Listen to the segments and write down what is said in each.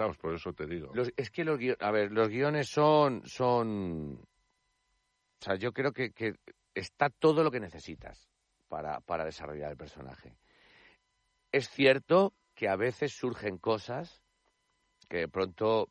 adelantados, por eso te digo. Es que los guiones son... O sea, yo creo que está todo lo que necesitas para desarrollar el personaje. Es cierto que a veces surgen cosas que de pronto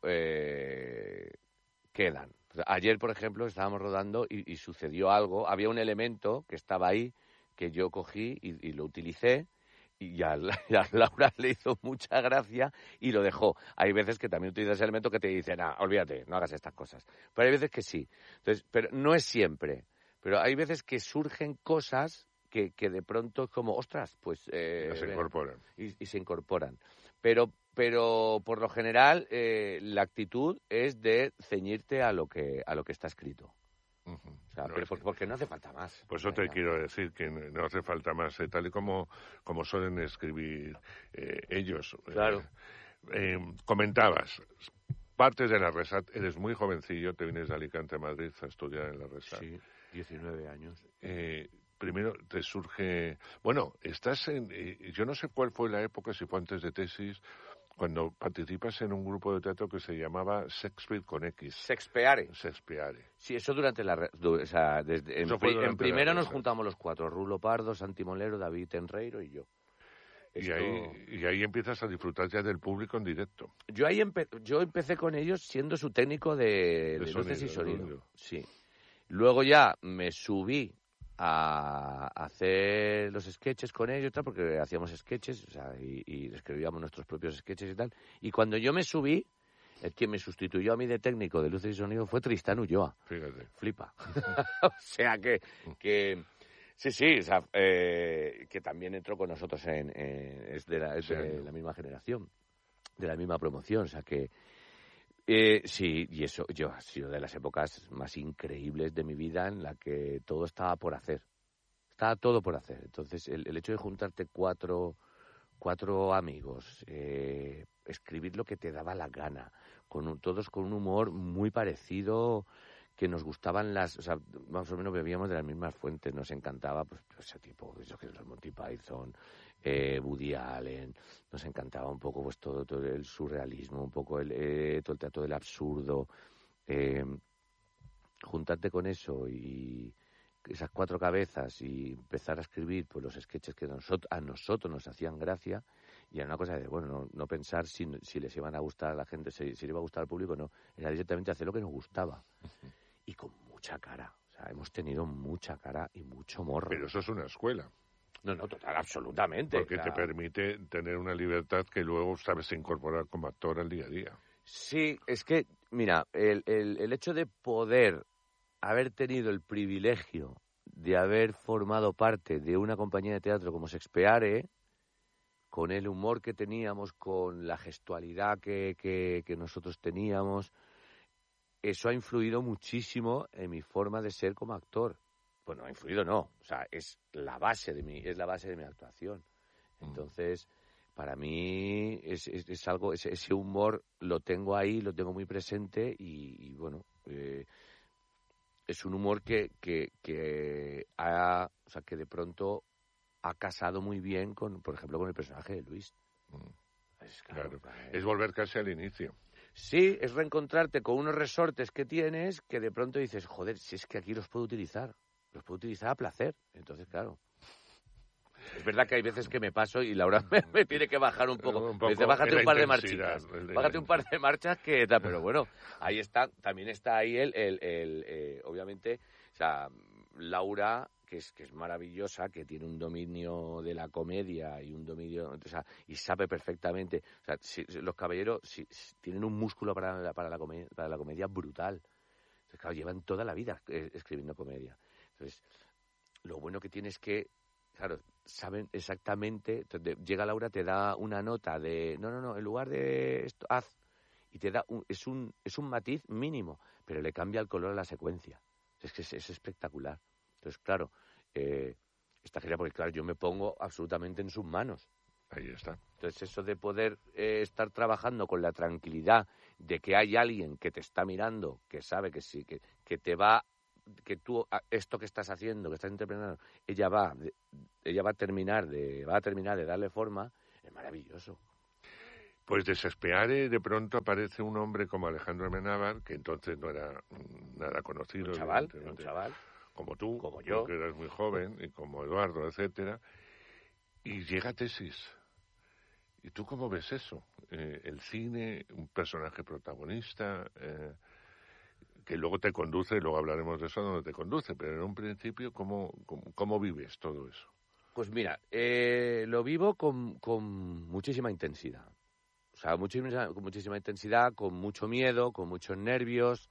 quedan. Ayer, por ejemplo, estábamos rodando y sucedió algo. Había un elemento que estaba ahí que yo cogí y lo utilicé y a Laura le hizo mucha gracia y lo dejó. Hay veces que también utilizas ese elemento que te dicen, olvídate, no hagas estas cosas. Pero hay veces que sí. Entonces, pero no es siempre. Pero hay veces que surgen cosas que de pronto es como, ostras, pues... se incorporan. Y se incorporan. Pero por lo general la actitud es de ceñirte a lo que está escrito. Uh-huh. O sea, pero porque no hace falta más. Por eso te quiero decir que no hace falta más, tal y como suelen escribir ellos. Claro. Comentabas, partes de la RESAT, eres muy jovencillo, te vienes de Alicante a Madrid a estudiar en la RESAT. Sí, 19 años. Primero te surge... Bueno, estás en... yo no sé cuál fue la época, si fue antes de tesis, cuando participas en un grupo de teatro que se llamaba Shakespeare con X. Shakespeare. Sí, eso durante en primero nos juntamos los 4, Rulo Pardo, Santi Molero, David Tenreiro y yo. Y ahí empiezas a disfrutar ya del público en directo. Yo empecé con ellos siendo su técnico de luces y sonido. Sí. Luego ya me subí a hacer los sketches con ellos, tal, porque hacíamos sketches, o sea, y escribíamos nuestros propios sketches y tal. Y cuando yo me subí, el que me sustituyó a mí de técnico de luces y sonido fue Tristán Ulloa. Fíjate. Flipa. O sea que sí, o sea, que también entró con nosotros es de la misma generación, de la misma promoción, o sea que sí, y eso ha sido de las épocas más increíbles de mi vida en la que todo estaba por hacer. Estaba todo por hacer. Entonces, el hecho de juntarte cuatro amigos, escribir lo que te daba la gana, todos con un humor muy parecido, que nos gustaban o sea, más o menos bebíamos de las mismas fuentes, nos encantaba pues ese tipo, eso que es los Monty Python, Woody Allen, nos encantaba un poco pues todo el surrealismo, un poco todo el teatro del absurdo, juntarte con eso y esas 4 cabezas y empezar a escribir pues los sketches que a nosotros nos hacían gracia, y era una cosa de, bueno, no pensar si les iban a gustar a la gente, si le iba a gustar al público, no, era directamente hacer lo que nos gustaba. Uh-huh. Y con mucha cara, o sea, hemos tenido mucha cara y mucho morro. Pero eso es una escuela. No, total, absolutamente. Porque te permite tener una libertad que luego sabes incorporar como actor al día a día. Sí, es que, mira, el hecho de poder haber tenido el privilegio de haber formado parte de una compañía de teatro como Shakespeare, con el humor que teníamos, con la gestualidad que nosotros teníamos, eso ha influido muchísimo en mi forma de ser como actor. Bueno, ha influido no, o sea, es la base de mi actuación. Entonces, para mí es algo, ese humor lo tengo ahí, lo tengo muy presente y bueno, es un humor que de pronto ha casado muy bien por ejemplo, con el personaje de Luis. Claro. Es volver casi al inicio. Sí, es reencontrarte con unos resortes que tienes que de pronto dices, joder, si es que aquí los puedo utilizar a placer. Entonces, claro, es verdad que hay veces que me paso y Laura me tiene que bajar un poco. Me dice, bájate un par de marchitas. Bájate un par de marchas que tal, pero bueno, ahí está, también está ahí obviamente, o sea, Laura, que es maravillosa, que tiene un dominio de la comedia y un dominio, o sea, y sabe perfectamente, o sea, los caballeros tienen un músculo para la comedia brutal. Entonces, claro, llevan toda la vida escribiendo comedia. Entonces, lo bueno que tiene es que, claro, saben exactamente. Entonces, llega Laura, te da una nota de, no, en lugar de esto, haz, y te da es un matiz mínimo, pero le cambia el color a la secuencia. Es que es espectacular. Entonces, claro, está genial porque, claro, yo me pongo absolutamente en sus manos. Ahí está. Entonces, eso de poder estar trabajando con la tranquilidad de que hay alguien que te está mirando, que sabe que sí, que te va, que tú, esto que estás haciendo, que estás interpretando, ella va a terminar de darle forma, es maravilloso. Pues Desesperare, de pronto aparece un hombre como Alejandro Amenábar, que entonces no era nada conocido. Un chaval. Como tú, como yo, que eras muy joven, y como Eduardo, etcétera. Y llega Tesis. ¿Y tú cómo ves eso? El cine, un personaje protagonista, que luego te conduce, luego hablaremos de eso, donde te conduce, pero en un principio, ¿cómo vives todo eso? Pues mira, lo vivo con muchísima intensidad. O sea, con muchísima intensidad, con mucho miedo, con muchos nervios,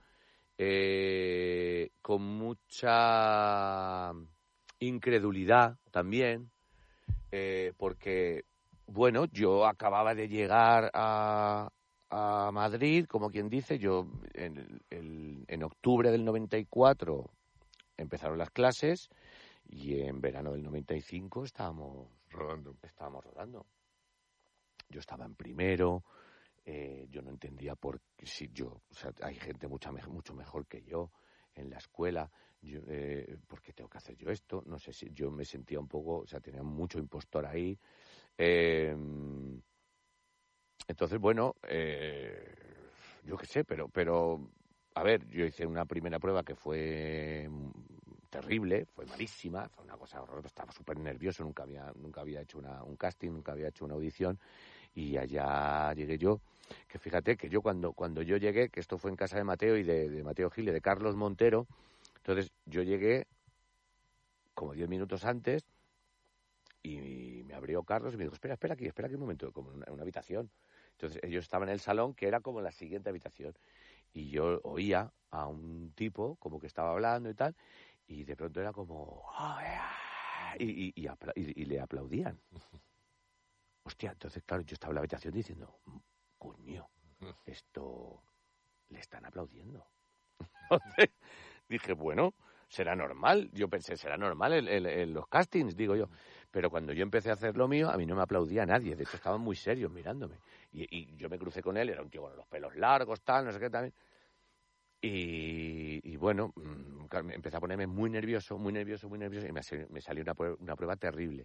con mucha incredulidad también, porque, bueno, yo acababa de llegar a Madrid, como quien dice, yo en octubre del 94 empezaron las clases y en verano del 95 estábamos rodando. Yo estaba en primero, yo no entendía por qué o sea, hay gente mucho mejor que yo en la escuela, ¿por qué tengo que hacer yo esto? No sé si yo me sentía un poco, o sea, tenía mucho impostor ahí. Entonces, bueno, yo qué sé, pero a ver, yo hice una primera prueba que fue terrible, fue malísima, fue una cosa horrorosa, estaba súper nervioso, nunca había hecho un casting, nunca había hecho una audición, y allá llegué yo, que fíjate que yo cuando yo llegué, que esto fue en casa de Mateo y de Mateo Gil y de Carlos Montero, entonces yo llegué como 10 minutos antes y me abrió Carlos y me dijo, espera aquí un momento, como en una habitación. Entonces ellos estaban en el salón, que era como la siguiente habitación, y yo oía a un tipo como que estaba hablando y tal, y de pronto era como... Y le aplaudían. Hostia, entonces, claro, yo estaba en la habitación diciendo, coño, esto le están aplaudiendo. Entonces dije, bueno, será normal. Yo pensé, será normal en los castings, digo yo. Pero cuando yo empecé a hacer lo mío, a mí no me aplaudía nadie. De hecho, estaban muy serios mirándome. Y yo me crucé con él, era un tío con los pelos largos, tal, no sé qué también. Y bueno, empecé a ponerme muy nervioso, y me salió una prueba terrible.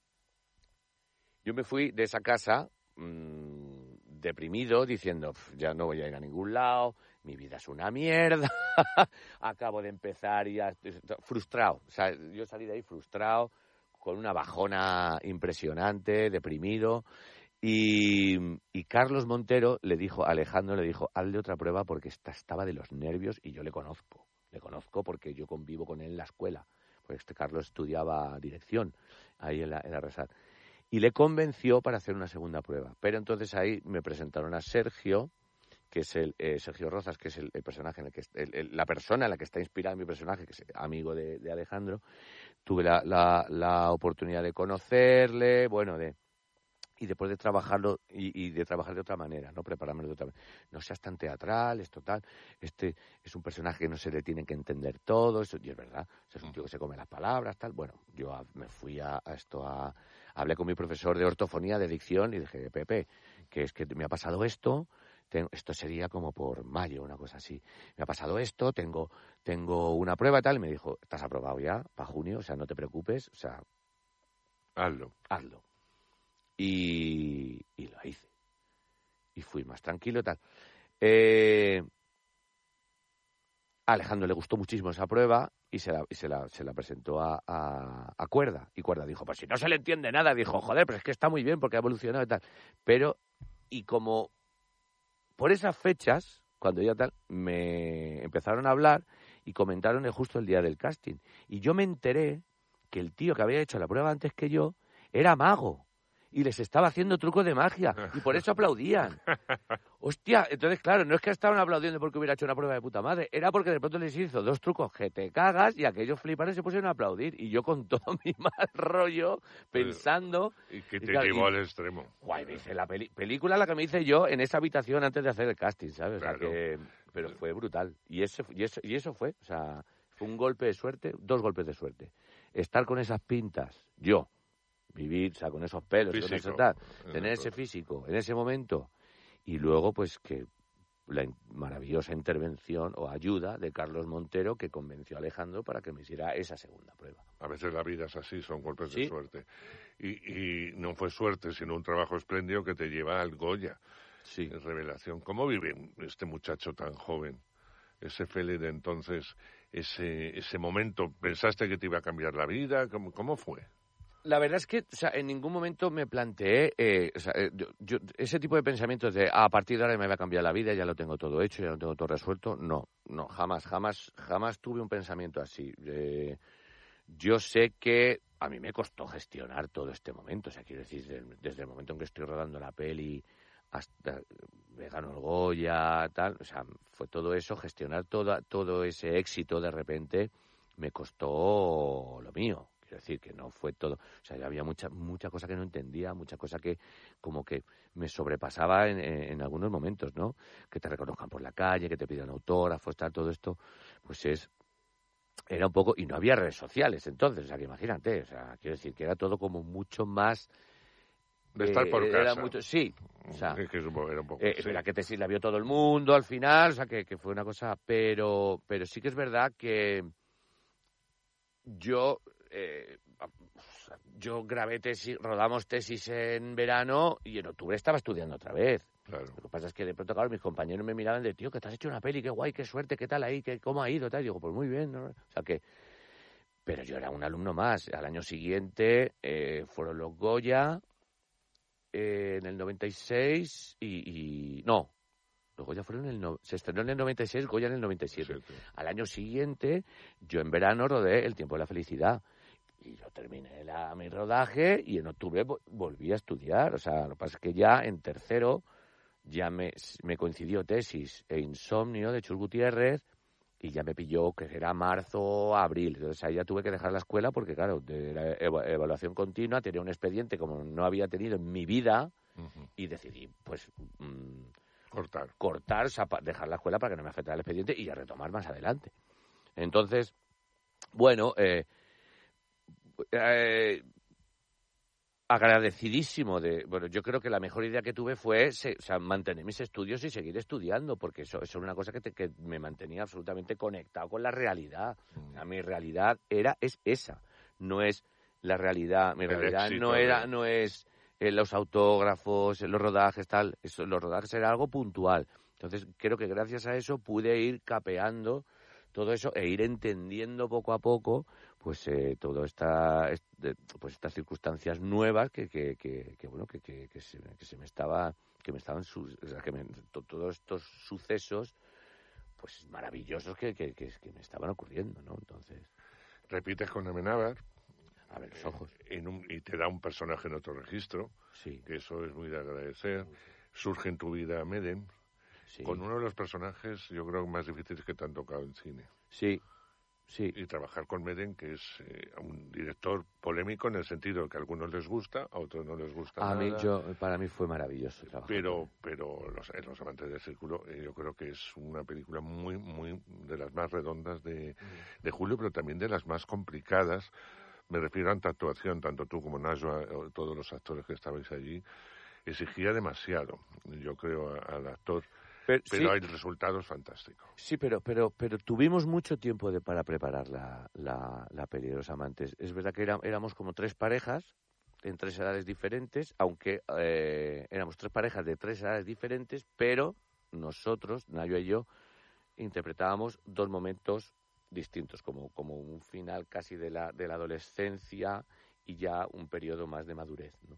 Yo me fui de esa casa deprimido, diciendo, ya no voy a ir a ningún lado, mi vida es una mierda, acabo de empezar y ya frustrado. O sea, yo salí de ahí frustrado, con una bajona impresionante, deprimido. Y Carlos Montero Alejandro le dijo, hazle otra prueba porque estaba de los nervios y yo le conozco porque yo convivo con él en la escuela, porque Carlos estudiaba dirección ahí en la Resat. Y le convenció para hacer una segunda prueba. Pero entonces ahí me presentaron a Sergio, que es Sergio Rozas, que es el personaje en el que la persona en la que está inspirado mi personaje, que es amigo de Alejandro. Tuve la oportunidad de conocerle, bueno, y después de trabajarlo y de trabajar de otra manera, no prepararme de otra manera. No seas tan teatral, es total. Este es un personaje que no se le tiene que entender todo, eso, y es verdad. Es un tío que se come las palabras, tal. Bueno, yo me fui hablé con mi profesor de ortofonía, de dicción, y dije, Pepe, que es que me ha pasado esto. Esto sería como por mayo, una cosa así. Me ha pasado esto, tengo una prueba y tal. Y me dijo, estás aprobado ya para junio, o sea, no te preocupes, o sea, hazlo. Y lo hice. Y fui más tranquilo y tal. A Alejandro le gustó muchísimo esa prueba y se la presentó a Cuerda. Y Cuerda dijo, pues si no se le entiende nada, dijo, joder, pero es que está muy bien porque ha evolucionado y tal. Pero, y como por esas fechas, cuando ya tal, me empezaron a hablar y comentaron justo el día del casting. Y yo me enteré que el tío que había hecho la prueba antes que yo era mago. Y les estaba haciendo trucos de magia. Y por eso aplaudían. Hostia, entonces, claro, no es que estaban aplaudiendo porque hubiera hecho una prueba de puta madre. Era porque de pronto les hizo 2 trucos que te cagas y aquellos fliparon y se pusieron a aplaudir. Y yo con todo mi mal rollo, pensando... ¿Y que te llevó al extremo? Guay, me hice la película la que me hice yo en esa habitación antes de hacer el casting, ¿sabes? Claro. O sea que, pero fue brutal. Y eso fue, o sea, fue un golpe de suerte, 2 golpes de suerte. Estar con esas pintas, yo... vivir, o sea, con esos pelos, físico, con eso tal, tener ese físico en ese momento y luego pues que maravillosa intervención o ayuda de Carlos Montero, que convenció a Alejandro para que me hiciera esa segunda prueba. A veces la vida es así, son golpes ¿Sí? de suerte. Y no fue suerte, sino un trabajo espléndido que te lleva al Goya. Sí. Revelación. ¿Cómo vive este muchacho tan joven? Ese Fele de entonces, ese momento, ¿pensaste que te iba a cambiar la vida? ¿Cómo fue? La verdad es que, o sea, en ningún momento me planteé, yo ese tipo de pensamientos de a partir de ahora me va a cambiar la vida, ya lo tengo todo hecho, ya lo tengo todo resuelto. No, jamás tuve un pensamiento así. Yo sé que a mí me costó gestionar todo este momento, o sea, quiero decir, desde el momento en que estoy rodando la peli hasta me ganó el Goya, tal, o sea, fue todo eso, gestionar todo ese éxito de repente me costó lo mío. Quiero decir que no fue todo, o sea, había mucha cosa que no entendía, mucha cosa que como que me sobrepasaba en algunos momentos, ¿no? Que te reconozcan por la calle, que te pidan autógrafos, tal, todo esto, pues era un poco, y no había redes sociales entonces, o sea, que imagínate, o sea, quiero decir que era todo como mucho más de estar por casa. Era mucho, sí, o sea, que era un poco, sí. La que la vio todo el mundo al final, o sea, que fue una cosa, pero sí que es verdad que yo grabé tesis, rodamos tesis en verano y en octubre estaba estudiando otra vez. Claro. Lo que pasa es que de pronto, claro, mis compañeros me miraban de, tío, que te has hecho una peli, qué guay, qué suerte, qué tal ahí, cómo ha ido, tal. Y digo, pues muy bien, ¿no? O sea que, pero yo era un alumno más. Al año siguiente fueron los Goya en el 96 no. Los Goya fueron se estrenó en el 96, Goya en el 97. Sí. Al año siguiente, yo en verano rodé El tiempo de la felicidad. Y yo terminé mi rodaje y en octubre volví a estudiar. O sea, lo que pasa es que ya en tercero ya me coincidió tesis e Insomnio de Chus Gutiérrez y ya me pilló que era marzo, abril. Entonces ahí ya tuve que dejar la escuela porque, claro, de la evaluación continua tenía un expediente como no había tenido en mi vida y decidí, pues... cortar, o sea, dejar la escuela para que no me afectara el expediente y ya retomar más adelante. Entonces, bueno, agradecidísimo bueno, yo creo que la mejor idea que tuve fue mantener mis estudios y seguir estudiando, porque eso es una cosa que me mantenía absolutamente conectado con la realidad. O sea, mi realidad es esa, no es la realidad, mi realidad no es los autógrafos, los rodajes, tal, los rodajes era algo puntual. Entonces, creo que gracias a eso pude ir capeando todo eso e ir entendiendo poco a poco pues todo estas circunstancias nuevas que me estaban todos estos sucesos pues maravillosos que me estaban ocurriendo, ¿no? Entonces repites con Amenábar a ver los ojos y te da un personaje en otro registro, sí, que eso es muy de agradecer. Surge en tu vida Medem, sí, con uno de los personajes yo creo más difíciles que te han tocado en cine. Sí. Sí. Y trabajar con Medem, que es un director polémico en el sentido de que a algunos les gusta, a otros no les gusta nada. Para mí fue maravilloso trabajar. Pero los amantes del círculo, yo creo que es una película muy, muy de las más redondas de Julio, pero también de las más complicadas. Me refiero a tu actuación, tanto tú como Najwa, todos los actores que estabais allí, exigía demasiado, yo creo, al actor. Pero sí, hay resultados fantásticos. Sí, pero tuvimos mucho tiempo para preparar la peli de Los Amantes. Es verdad que éramos como 3 parejas en 3 edades diferentes, aunque éramos 3 parejas de 3 edades diferentes, pero nosotros, Nayo y yo, interpretábamos 2 momentos distintos, como un final casi de la adolescencia y ya un periodo más de madurez, ¿no?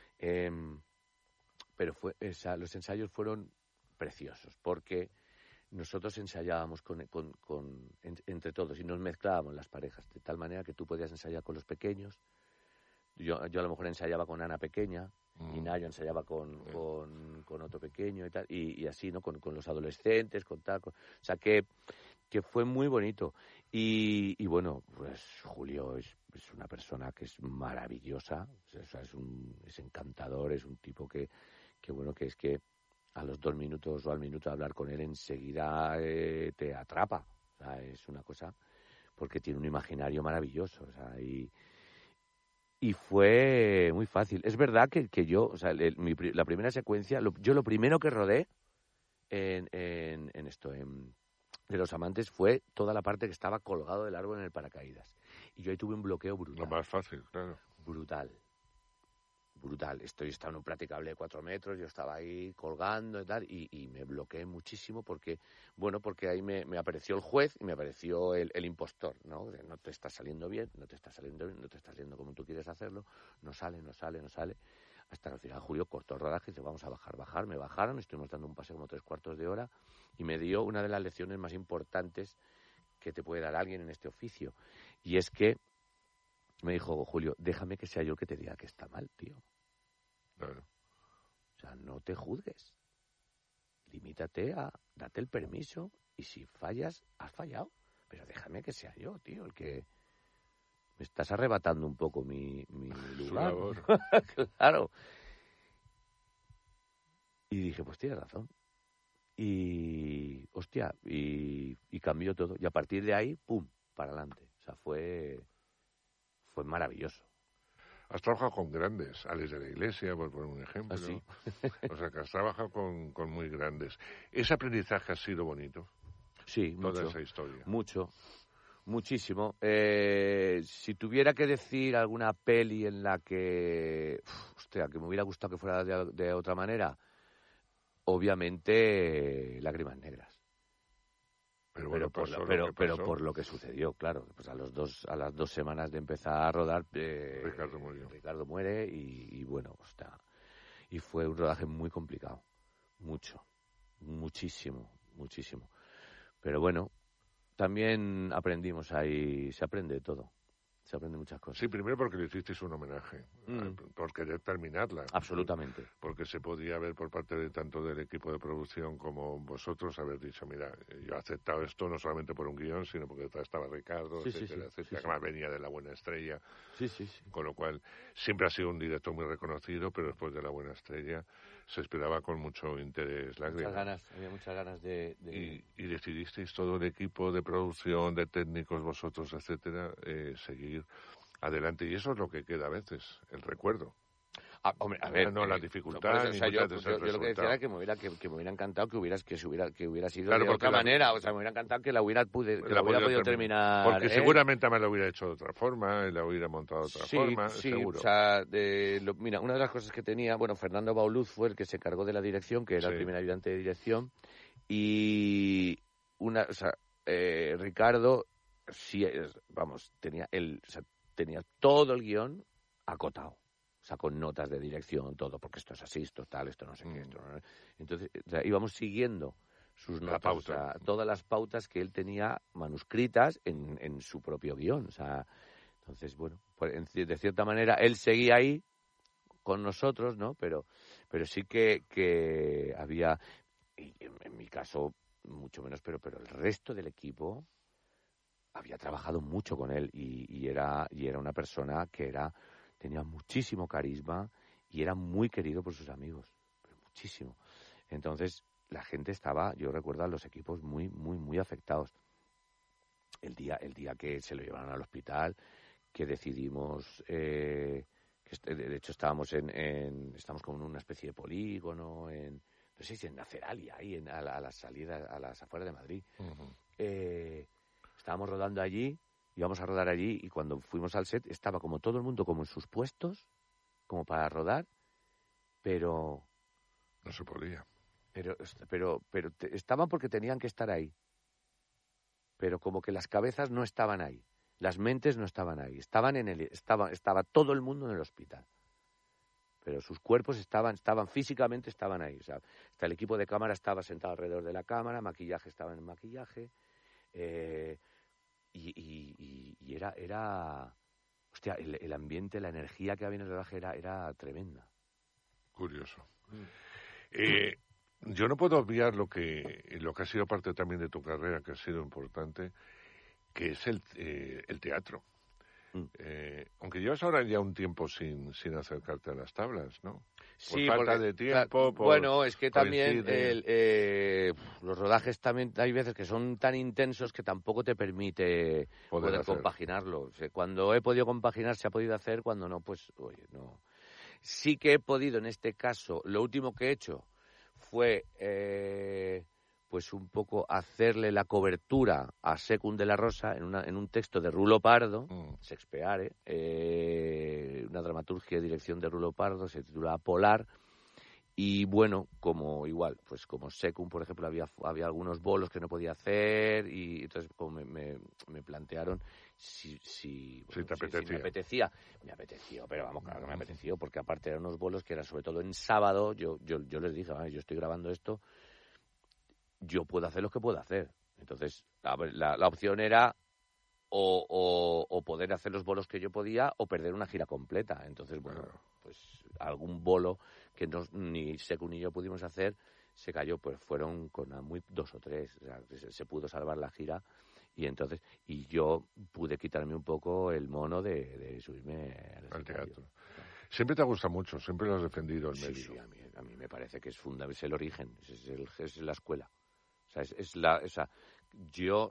Pero los ensayos fueron preciosos, porque nosotros ensayábamos entre todos y nos mezclábamos las parejas, de tal manera que tú podías ensayar con los pequeños. Yo a lo mejor ensayaba con Ana pequeña y Nayo ensayaba con otro pequeño y tal, y así, ¿no? Con los adolescentes, o sea que fue muy bonito. Y bueno, pues Julio es una persona que es maravillosa, o sea, es encantador, es un tipo que bueno, que es que a los 2 minutos o al minuto de hablar con él enseguida te atrapa. O sea, es una cosa, porque tiene un imaginario maravilloso. O sea, y fue muy fácil. Es verdad que yo, o sea, la primera secuencia, yo lo primero que rodé de Los Amantes fue toda la parte que estaba colgado del árbol en el paracaídas. Y yo ahí tuve un bloqueo brutal. Lo más fácil, claro. Brutal. Estaba en un practicable de 4 metros, yo estaba ahí colgando y tal, y me bloqueé muchísimo porque ahí me apareció el juez y me apareció el impostor, ¿no? De no te está saliendo bien, no te está saliendo saliendo como tú quieres hacerlo, no sale. Hasta que al final Julio cortó el rodaje y dice, vamos a bajar. Me bajaron, estuvimos dando un paseo como 3/4 de hora y me dio una de las lecciones más importantes que te puede dar alguien en este oficio. Y es que me dijo, Julio, déjame que sea yo el que te diga que está mal, tío. Claro. O sea, no te juzgues. Limítate a date el permiso y si fallas, has fallado. Pero déjame que sea yo, tío, el que... Me estás arrebatando un poco mi lugar. Claro. Y dije, pues tienes razón. Y, hostia, y cambió todo. Y a partir de ahí, pum, para adelante. O sea, fue maravilloso. Has trabajado con grandes, Alex de la Iglesia, por poner un ejemplo. ¿Ah, sí? O sea, que has trabajado con muy grandes. ¿Ese aprendizaje ha sido bonito? Sí, toda mucho. Esa historia. Muchísimo. Si tuviera que decir alguna peli en la que... hostia, que me hubiera gustado que fuera de otra manera, obviamente Lágrimas Negras. Pero por lo que sucedió, claro. Pues a las 2 semanas de empezar a rodar, Ricardo muere y bueno, y fue un rodaje muy complicado. Muchísimo. Pero bueno, también aprendimos ahí, se aprende todo. Se aprende muchas cosas. Sí, primero porque le hicisteis un homenaje, por querer terminarla. Absolutamente. Porque se podía ver por parte de tanto del equipo de producción como vosotros haber dicho, mira, yo he aceptado esto no solamente por un guión, sino porque detrás estaba Ricardo, etcétera. Además venía de La Buena Estrella. Sí. Con lo cual, siempre ha sido un director muy reconocido, pero después de La Buena Estrella se esperaba con mucho interés Lágrimas. Había muchas ganas de... Y decidisteis todo el equipo de producción, de técnicos, vosotros, etcétera, seguir adelante. Y eso es lo que queda a veces, el recuerdo. Hombre, a ver, no la dificultad. yo lo que decía era que me hubiera encantado que hubiera sido claro, de otra manera. O sea, me hubiera encantado que la hubiera podido terminar. Porque seguramente me lo hubiera hecho de otra forma, la hubiera montado de otra forma, seguro. O sea, mira, una de las cosas que tenía, Fernando Bauluz fue el que se encargó de la dirección, que era el primer ayudante de dirección, y Ricardo, tenía todo el guión acotado. O sea, con notas de dirección, todo, porque esto es así, esto es tal, esto no sé qué. Esto no... Entonces, íbamos siguiendo sus notas, todas las pautas que él tenía manuscritas en su propio guión. O sea, entonces, bueno, pues, de cierta manera, él seguía ahí con nosotros, ¿no? Pero sí que había, y en mi caso, mucho menos, pero el resto del equipo había trabajado mucho con él y era una persona que tenía muchísimo carisma y era muy querido por sus amigos, pero muchísimo. Entonces, la gente estaba, yo recuerdo a los equipos muy, muy, muy afectados. El día que se lo llevaron al hospital, que decidimos, de hecho estábamos como en una especie de polígono, no sé si en Naceralia, ahí a la salida, a las afueras de Madrid. Estábamos rodando allí. Íbamos a rodar allí y cuando fuimos al set estaba como todo el mundo como en sus puestos, como para rodar, pero... No se podía. Pero estaban porque tenían que estar ahí. Pero como que las cabezas no estaban ahí. Las mentes no estaban ahí. Estaba todo el mundo en el hospital. Pero sus cuerpos estaban físicamente estaban ahí. O sea, hasta el equipo de cámara estaba sentado alrededor de la cámara, maquillaje estaba en el maquillaje... Y era hostia, el ambiente, la energía que había en el rodaje era tremenda. Curioso. Yo no puedo obviar lo que ha sido parte también de tu carrera, que ha sido importante, que es el teatro. Aunque llevas ahora ya un tiempo sin acercarte a las tablas, ¿no? Sí, por falta de tiempo. Bueno, es que también los rodajes también hay veces que son tan intensos que tampoco te permite poder compaginarlo. O sea, cuando he podido compaginar se ha podido hacer, cuando no, pues, oye, no. Sí que he podido en este caso, lo último que he hecho fue pues un poco hacerle la cobertura a Secund de la Rosa en un texto de Rulo Pardo, Sexpeare, una dramaturgia y dirección de Rulo Pardo, se titula Polar. Y bueno, como igual, pues como Secund, por ejemplo, había algunos bolos que no podía hacer, y entonces como me plantearon si me apetecía. Me apeteció, pero vamos, claro que me apeteció, porque aparte eran unos bolos que eran sobre todo en sábado. Yo les dije, yo estoy grabando esto, yo puedo hacer lo que puedo hacer. Entonces, la opción era o poder hacer los bolos que yo podía o perder una gira completa. Entonces, bueno, pues algún bolo que ni Secund ni yo pudimos hacer se cayó, pues fueron con 2 o 3, o sea, se pudo salvar la gira, y entonces yo pude quitarme un poco el mono de subirme al teatro. Siempre te ha gustado mucho, siempre lo has defendido el medio. Sí, a mí me parece que es fundamental, es el origen, es la escuela. O sea, yo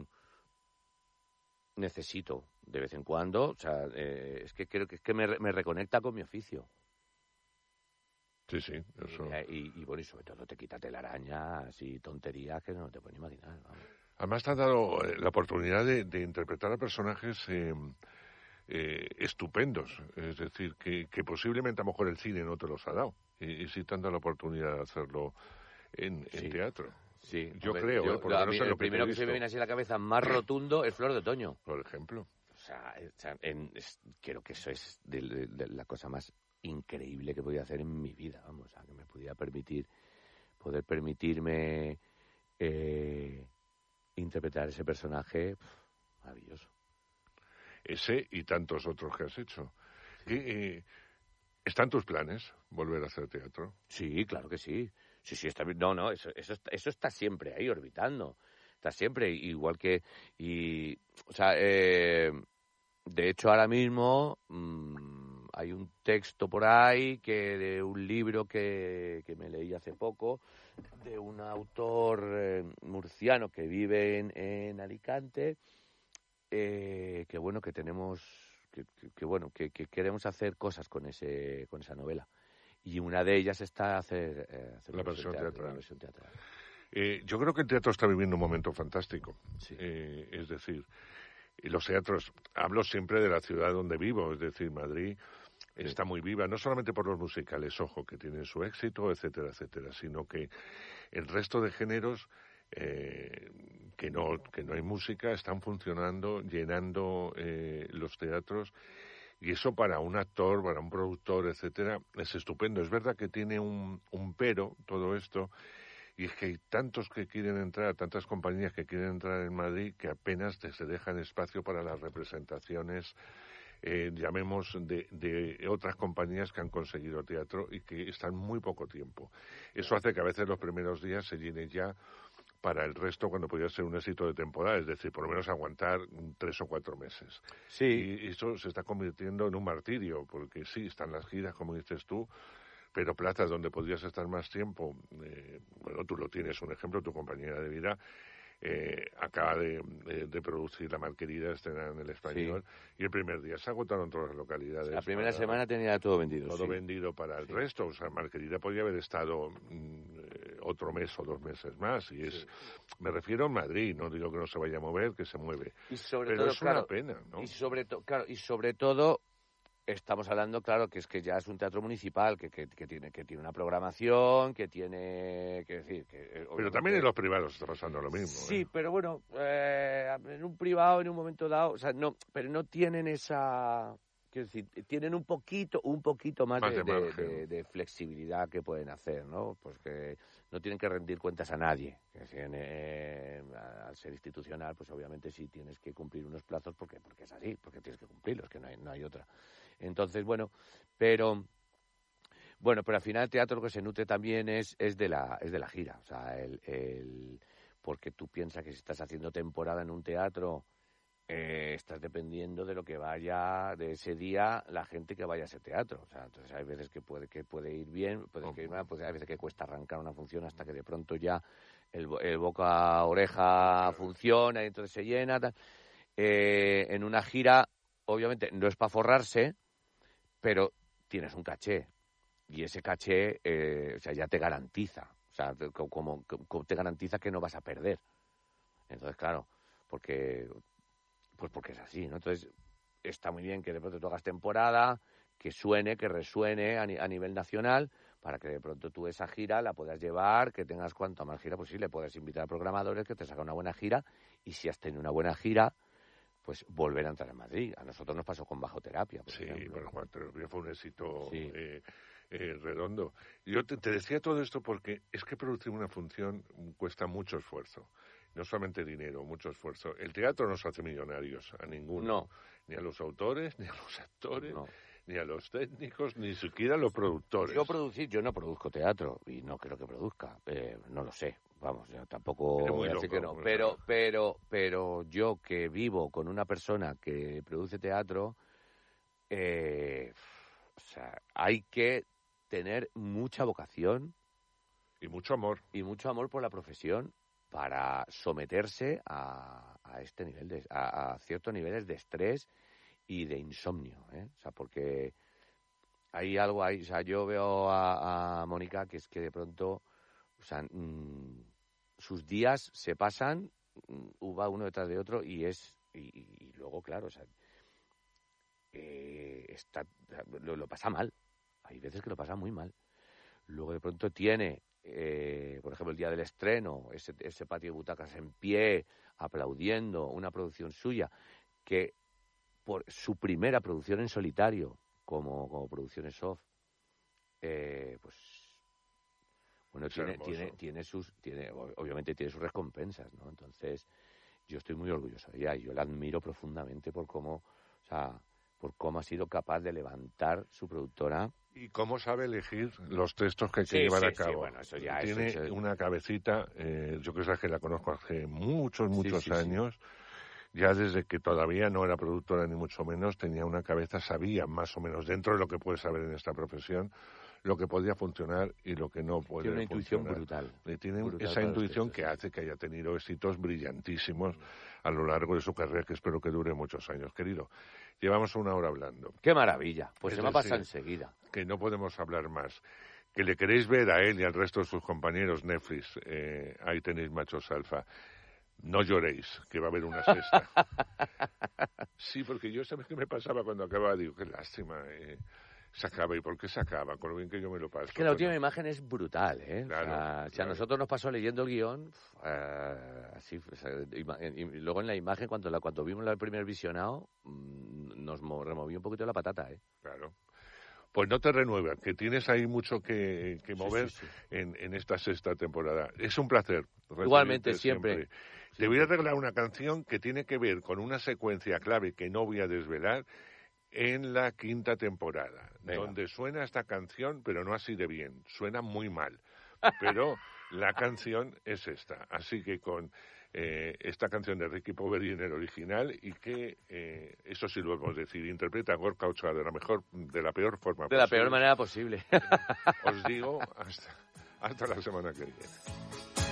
necesito de vez en cuando, o sea, es que creo que me reconecta con mi oficio. Sí, eso. Y bueno, y sobre todo te quita telarañas y tonterías que no te puedes imaginar. Vamos. Además te han dado la oportunidad de interpretar a personajes estupendos, es decir, que posiblemente a lo mejor el cine no te los ha dado, y sí te han dado la oportunidad de hacerlo en teatro. Sí, yo creo, por lo menos el primero que se me viene así a la cabeza más rotundo es Flor de Otoño. Por ejemplo. O sea creo que eso es de la cosa más increíble que podía hacer en mi vida, vamos, o sea, que me pudiera poder permitirme interpretar ese personaje, maravilloso. Ese y tantos otros que has hecho. ¿Están tus planes volver a hacer teatro? Sí, claro que sí. Sí, está bien. No, eso está siempre ahí orbitando. Está siempre igual que o sea, de hecho ahora mismo hay un texto por ahí de un libro que me leí hace poco, de un autor murciano que vive en Alicante, que bueno, que tenemos que queremos hacer cosas con esa novela. Y una de ellas está hacer la versión teatral. Yo creo que el teatro está viviendo un momento fantástico. Sí. Es decir, los teatros, hablo siempre de la ciudad donde vivo, es decir, Madrid está muy viva, no solamente por los musicales, ojo, que tienen su éxito, etcétera, etcétera, sino que el resto de géneros que no hay música están funcionando, llenando los teatros. Y eso para un actor, para un productor, etcétera, es estupendo. Es verdad que tiene un pero todo esto, y es que hay tantos que quieren entrar, tantas compañías que quieren entrar en Madrid, que apenas se dejan espacio para las representaciones, llamemos, de otras compañías que han conseguido teatro y que están muy poco tiempo. Eso hace que a veces los primeros días se llenen ya para el resto cuando podía ser un éxito de temporada, es decir, por lo menos aguantar 3 o 4 meses. Sí. Y eso se está convirtiendo en un martirio, porque sí, están las giras, como dices tú, pero plazas donde podrías estar más tiempo, bueno, tú lo tienes, un ejemplo, tu compañera de vida acaba de producir La Malquerida, estrenada en el Español, y el primer día se agotaron todas las localidades. La primera semana tenía todo vendido. Todo vendido para el resto, o sea, Malquerida podía haber estado otro mes o 2 meses más, y me refiero a Madrid, no digo que no se vaya a mover, que se mueve, pero es una pena, ¿no? Y sobre todo estamos hablando, claro, que es que ya es un teatro municipal que tiene una programación, que tiene, que decir, que pero también en los privados está pasando lo mismo. Sí, pero bueno, en un privado en un momento dado, o sea, no, pero no tienen esa, quiero decir, tienen un poquito más de flexibilidad que pueden hacer, ¿no? Pues que no tienen que rendir cuentas a nadie. Al ser institucional, pues obviamente sí tienes que cumplir unos plazos porque es así, porque tienes que cumplirlos, que no hay otra. Entonces, pero al final el teatro lo que se nutre también es de la gira, o sea, porque tú piensas que si estás haciendo temporada en un teatro, estás dependiendo de lo que vaya de ese día la gente que vaya a ese teatro, o sea, entonces hay veces que puede ir bien, puede que ir mal, pues hay veces que cuesta arrancar una función hasta que de pronto ya el boca a oreja funciona y entonces se llena, tal. En una gira obviamente no es para forrarse, pero tienes un caché. Y ese caché, o sea, ya te garantiza. O sea, como te garantiza que no vas a perder. Entonces, claro, porque es así, ¿no? Entonces, está muy bien que de pronto tú hagas temporada, que suene, que resuene a nivel nacional, para que de pronto tú esa gira la puedas llevar, que tengas cuanto más gira posible, puedes invitar a programadores que te sacan una buena gira, y si has tenido una buena gira, pues volver a entrar en Madrid. A nosotros nos pasó con Bajoterapia, por ejemplo. Bueno, Bajoterapia fue un éxito Sí. redondo. Yo te decía todo esto porque es que producir una función cuesta mucho esfuerzo. No solamente dinero, mucho esfuerzo. El teatro no se hace millonarios a ninguno. No. Ni a los autores, ni a los actores, No. ni a los técnicos, ni siquiera a los productores. Yo no produzco teatro y no creo que produzca. No lo sé. Vamos, yo tampoco Eres muy voy a decir loco, que no. Pero yo que vivo con una persona que produce teatro, o sea, hay que tener mucha vocación y mucho amor por la profesión para someterse a este nivel a ciertos niveles de estrés y de insomnio, ¿eh? O sea, porque hay algo ahí. O sea, yo veo a Mónica que es que de pronto, o sea, sus días se pasan, va uno detrás de otro y luego, claro, o sea, lo pasa mal. Hay veces que lo pasa muy mal. Luego de pronto tiene, por ejemplo, el día del estreno, ese patio de butacas en pie, aplaudiendo una producción suya, que por su primera producción en solitario, como Producciones Soft, pues bueno, obviamente tiene sus recompensas, ¿no? Entonces, yo estoy muy orgulloso de ella y yo la admiro profundamente por cómo ha sido capaz de levantar su productora. Y cómo sabe elegir los textos que hay que llevar a cabo. Sí, bueno, eso ya tiene una cabecita, yo que la conozco hace muchos años. Ya desde que todavía no era productora ni mucho menos, tenía una cabeza, sabía más o menos, dentro de lo que puedes saber en esta profesión, lo que podía funcionar y lo que no puede funcionar. Tiene una intuición brutal. Tiene esa intuición que hace que haya tenido éxitos brillantísimos a lo largo de su carrera, que espero que dure muchos años. Querido, llevamos 1 hora hablando. ¡Qué maravilla! Pues se me ha pasado enseguida. Que no podemos hablar más. Que le queréis ver a él y al resto de sus compañeros Netflix, ahí tenéis Machos Alfa. No lloréis, que va a haber una sexta. Sí, porque yo, ¿sabes qué me pasaba cuando acababa? Digo, qué lástima, se acaba. ¿Y por qué se acaba? Con lo bien que yo me lo paso. Es que la última imagen es brutal, ¿eh? Claro, a nosotros nos pasó leyendo el guión, así, y luego en la imagen, cuando vimos el primer visionado, nos removió un poquito la patata, ¿eh? Claro. Pues no te renuevas, que tienes ahí mucho que mover en esta sexta temporada. Es un placer. Igualmente, siempre. Te voy a arreglar una canción que tiene que ver con una secuencia clave que no voy a desvelar en la 5ª temporada. Venga. Donde suena esta canción, pero no así de bien. Suena muy mal. Pero la canción es esta. Así que con esta canción de Ricky Poveri en el original, y que, eso sí lo hemos decir, interpreta a Gorka Ochoa de la peor forma posible. De la peor manera posible. Os digo, hasta la semana que viene.